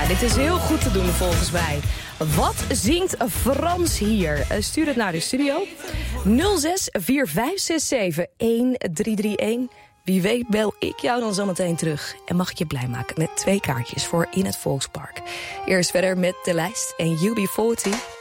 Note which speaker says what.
Speaker 1: Ja, dit is heel goed te doen volgens mij. Wat zingt Frans hier? Stuur het naar de studio. 0645671331. Wie weet bel ik jou dan zometeen terug. En mag ik je blij maken met 2 kaartjes voor In het Volkspark. Eerst verder met de lijst en UB40.